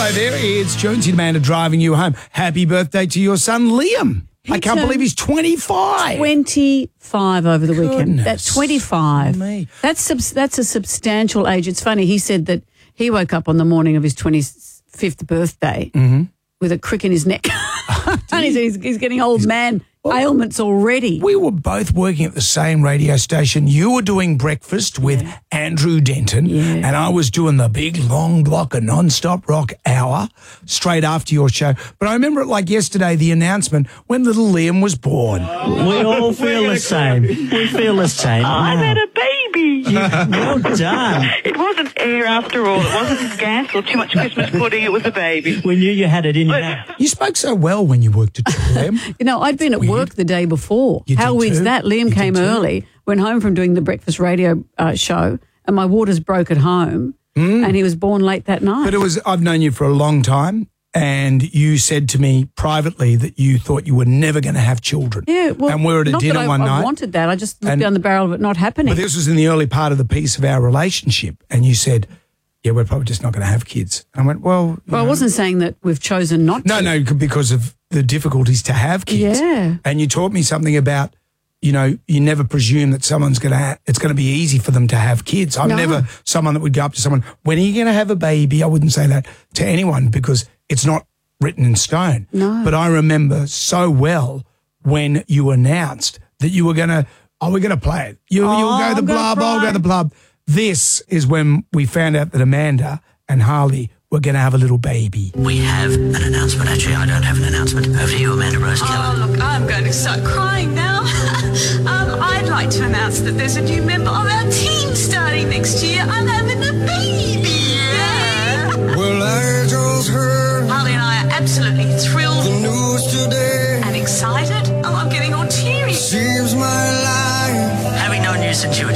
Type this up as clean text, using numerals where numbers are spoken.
Hello there, it's Jonesy and Amanda driving you home. Happy birthday to your son, Liam. I can't believe he's 25. 25 over the weekend. Goodness That's 25. me. That's a substantial age. It's funny, he said that he woke up on the morning of his 25th birthday with a crick in his neck. And he's getting old man ailments already. We were both working at the same radio station. You were doing breakfast with Andrew Denton, and I was doing the big long block of non-stop rock hour straight after your show. But I remember it like yesterday, the announcement when little Liam was born. We all feel the same. We feel the same. I've had a baby. Well done. It wasn't air after all. It wasn't gas or too much Christmas pudding. It was a baby. We knew you had it in your mouth. You spoke so well when you worked at Triple M. You know, I'd been at work the day before. You How did weird's too? that? Liam You came did too? early, went home from doing the breakfast radio show, and my waters broke at home, and he was born late that night. But I've known you for a long time, and you said to me privately that you thought you were never going to have children. Yeah, well, and we were at a not dinner that one I night. wanted that. I just looked And- down the barrel of it not happening. But this was in the early part of the piece of our relationship, and you said, yeah, we're probably just not going to have kids. And I went, well... I wasn't saying that we've chosen not to. No, because of the difficulties to have kids. Yeah. And you taught me something about, you know, you never presume that someone's it's going to be easy for them to have kids. I'm never someone that would go up to someone, when are you going to have a baby? I wouldn't say that to anyone because it's not written in stone. No. But I remember so well when you announced that you were going to, we're going to play it. You'll go the I'm gonna blub, I'll cry. go the blub. This is when we found out that Amanda and Harley were going to have a little baby. We have an announcement. Actually, I don't have an announcement. Over to you, Amanda Rose Keller. Oh, look, I'm going to start crying now. I'd like to announce that there's a new member of our team starting next year. I'm having a baby. Yeah. Well, I just heard Harley and I are absolutely thrilled the news today. and excited. Oh, I'm getting all teary. Seems my life Having known you since you were